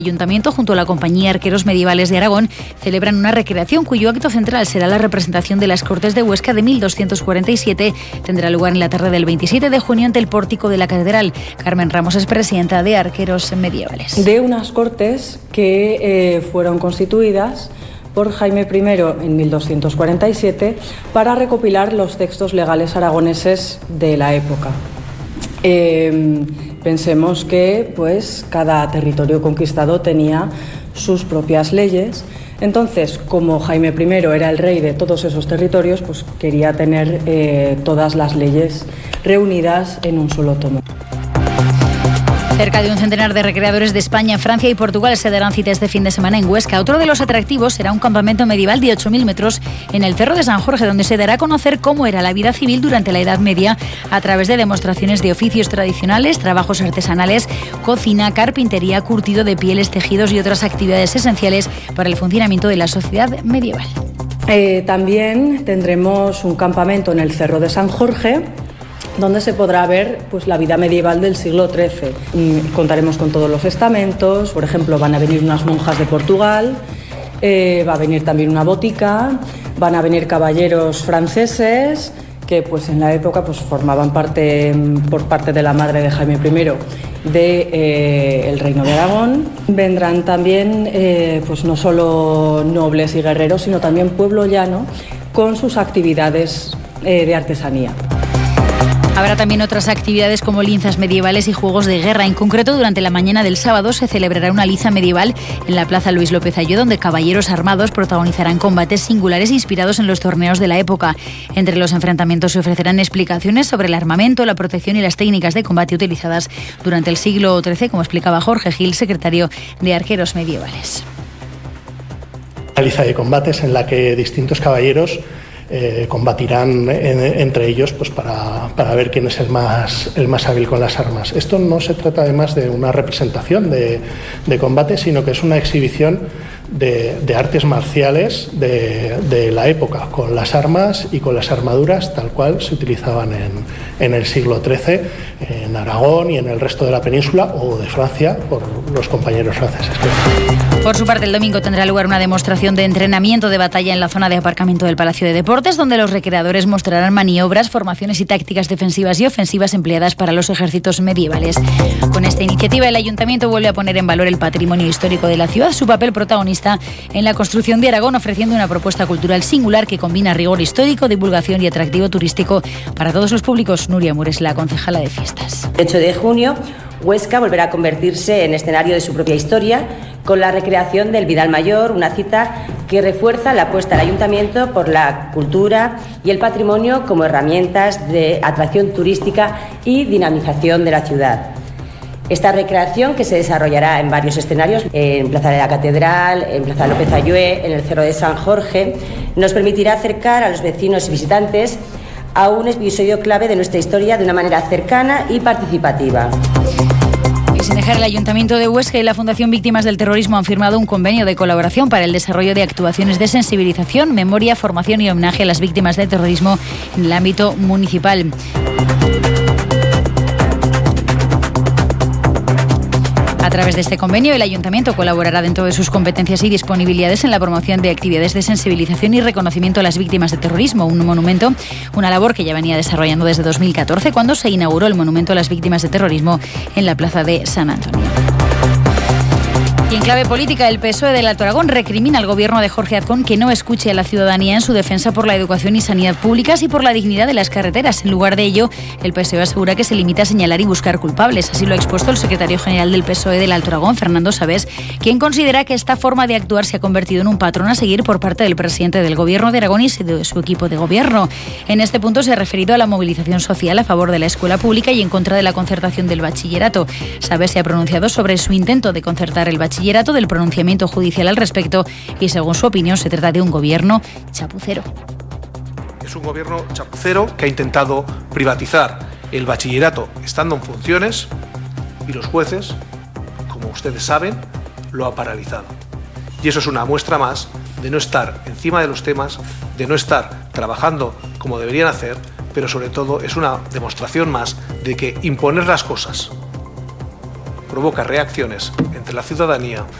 El Ayuntamiento, junto a la Compañía Arqueros Medievales de Aragón, celebran una recreación cuyo acto central será la representación de las Cortes de Huesca de 1247. Tendrá lugar en la tarde del 27 de junio ante el pórtico de la Catedral. Carmen Ramos es presidenta de Arqueros Medievales. De unas Cortes que fueron constituidas por Jaime I en 1247 para recopilar los textos legales aragoneses de la época. Pensemos que cada territorio conquistado tenía sus propias leyes. Entonces, como Jaime I era el rey de todos esos territorios, quería tener todas las leyes reunidas en un solo tomo. Cerca de un centenar de recreadores de España, Francia y Portugal se darán cita este fin de semana en Huesca. Otro de los atractivos será un campamento medieval de 8.000 metros en el Cerro de San Jorge, donde se dará a conocer cómo era la vida civil durante la Edad Media a través de demostraciones de oficios tradicionales, trabajos artesanales, cocina, carpintería, curtido de pieles, tejidos y otras actividades esenciales para el funcionamiento de la sociedad medieval. También tendremos un campamento en el Cerro de San Jorge, donde se podrá ver la vida medieval del siglo XIII. Contaremos con todos los estamentos, por ejemplo, van a venir unas monjas de Portugal, va a venir también una botica, van a venir caballeros franceses que en la época formaban parte, por parte de la madre de Jaime I, del Reino de Aragón. Vendrán también no solo nobles y guerreros, sino también pueblo llano con sus actividades de artesanía. Habrá también otras actividades como linzas medievales y juegos de guerra. En concreto, durante la mañana del sábado se celebrará una liza medieval en la Plaza Luis López Aylló, donde caballeros armados protagonizarán combates singulares inspirados en los torneos de la época. Entre los enfrentamientos se ofrecerán explicaciones sobre el armamento, la protección y las técnicas de combate utilizadas durante el siglo XIII, como explicaba Jorge Gil, secretario de Arqueros Medievales. Una liza de combates en la que distintos caballeros combatirán entre ellos para ver quién es el más hábil con las armas. Esto no se trata además de una representación de combate, sino que es una exhibición de artes marciales de la época, con las armas y con las armaduras tal cual se utilizaban en el siglo XIII en Aragón y en el resto de la península o de Francia por los compañeros franceses. Por su parte, el domingo tendrá lugar una demostración de entrenamiento de batalla en la zona de aparcamiento del Palacio de Deportes, donde los recreadores mostrarán maniobras, formaciones y tácticas defensivas y ofensivas empleadas para los ejércitos medievales. Con esta iniciativa, el Ayuntamiento vuelve a poner en valor el patrimonio histórico de la ciudad, su papel protagonista en la construcción de Aragón, ofreciendo una propuesta cultural singular que combina rigor histórico, divulgación y atractivo turístico para todos los públicos. Nuria Mures, la concejala de fiestas. El 8 de junio, Huesca volverá a convertirse en escenario de su propia historia con la recreación del Vidal Mayor, una cita que refuerza la apuesta del Ayuntamiento por la cultura y el patrimonio como herramientas de atracción turística y dinamización de la ciudad. Esta recreación, que se desarrollará en varios escenarios, en Plaza de la Catedral, en Plaza López Aylló, en el Cerro de San Jorge, nos permitirá acercar a los vecinos y visitantes a un episodio clave de nuestra historia de una manera cercana y participativa. Y sin dejar, el Ayuntamiento de Huesca y la Fundación Víctimas del Terrorismo han firmado un convenio de colaboración para el desarrollo de actuaciones de sensibilización, memoria, formación y homenaje a las víctimas del terrorismo en el ámbito municipal. A través de este convenio, el Ayuntamiento colaborará dentro de sus competencias y disponibilidades en la promoción de actividades de sensibilización y reconocimiento a las víctimas de terrorismo, un monumento, una labor que ya venía desarrollando desde 2014, cuando se inauguró el monumento a las víctimas de terrorismo en la plaza de San Antonio. Y en clave política, el PSOE del Alto Aragón recrimina al gobierno de Jorge Azcón que no escuche a la ciudadanía en su defensa por la educación y sanidad públicas y por la dignidad de las carreteras. En lugar de ello, el PSOE asegura que se limita a señalar y buscar culpables. Así lo ha expuesto el secretario general del PSOE del Alto Aragón, Fernando Sabés, quien considera que esta forma de actuar se ha convertido en un patrón a seguir por parte del presidente del gobierno de Aragón y de su equipo de gobierno. En este punto se ha referido a la movilización social a favor de la escuela pública y en contra de la concertación del bachillerato. Sabés se ha pronunciado sobre su intento de concertar el bachillerato, del pronunciamiento judicial al respecto y, según su opinión, se trata de un gobierno chapucero. Es un gobierno chapucero que ha intentado privatizar el bachillerato estando en funciones y los jueces, como ustedes saben, lo ha paralizado. Y eso es una muestra más de no estar encima de los temas, de no estar trabajando como deberían hacer, pero sobre todo es una demostración más de que imponer las cosas provoca reacciones entre la ciudadanía